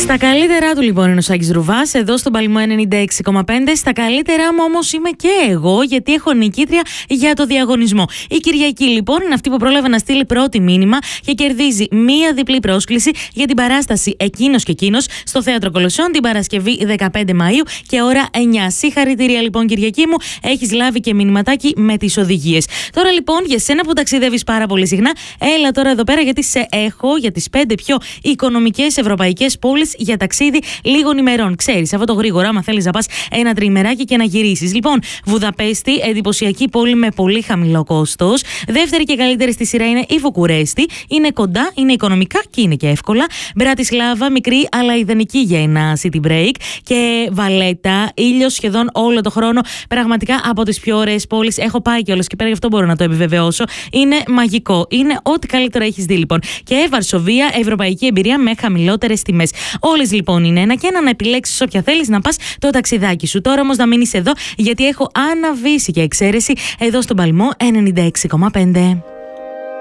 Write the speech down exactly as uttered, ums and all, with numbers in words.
Στα καλύτερά του λοιπόν είναι ο Σάκης Ρουβάς, εδώ στον Παλμό ενενήντα έξι κόμμα πέντε. Στα καλύτερά μου όμως είμαι και εγώ, γιατί έχω νικήτρια για το διαγωνισμό. Η Κυριακή λοιπόν είναι αυτή που πρόλαβε να στείλει πρώτη μήνυμα και κερδίζει μία διπλή πρόσκληση για την παράσταση Εκείνος και Εκείνος στο Θέατρο Κολοσσών την Παρασκευή δεκαπέντε Μαΐου και ώρα εννιά. Συγχαρητήρια λοιπόν Κυριακή μου, έχεις λάβει και μηνυματάκι με τις οδηγίες. Τώρα λοιπόν για σένα που ταξιδεύεις πάρα πολύ συχνά, έλα τώρα εδώ πέρα γιατί σε έχω για τις πέντε πιο οικονομικές ευρωπαϊκές πόλεις για ταξίδι λίγων ημερών. Ξέρεις, αυτό το γρήγορα, άμα θέλεις να πας ένα τριημεράκι και να γυρίσεις. Λοιπόν, Βουδαπέστη, εντυπωσιακή πόλη με πολύ χαμηλό κόστος. Δεύτερη και καλύτερη στη σειρά είναι η Βουκουρέστη. Είναι κοντά, είναι οικονομικά και είναι και εύκολα. Μπρατισλάβα, μικρή αλλά ιδανική για ένα city break. Και Βαλέτα, ήλιος σχεδόν όλο το χρόνο. Πραγματικά από τις πιο ωραίες πόλεις. Έχω πάει κιόλας και πέρα, γι' αυτό μπορώ να το επιβεβαιώσω. Είναι μαγικό. Είναι ό,τι καλύτερο έχεις δει λοιπόν. Και Βαρσοβία, ευρωπαϊκή εμπειρία με χαμηλότερες τιμές. Όλες λοιπόν είναι ένα και ένα, να επιλέξεις όποια θέλεις να πας το ταξιδάκι σου. Τώρα όμως να μείνεις εδώ, γιατί έχω αναβήσει και εξαίρεση εδώ στον Παλμό ενενήντα έξι κόμμα πέντε.